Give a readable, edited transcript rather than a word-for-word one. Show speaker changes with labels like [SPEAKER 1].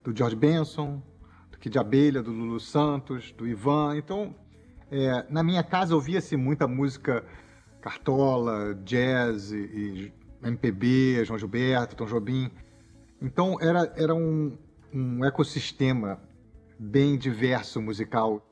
[SPEAKER 1] do George Benson, do Kid de Abelha, do Lulu Santos, do Ivan. Então, na minha casa ouvia-se muita música Cartola, jazz e MPB, João Gilberto, Tom Jobim. Então era um ecossistema bem diverso musical.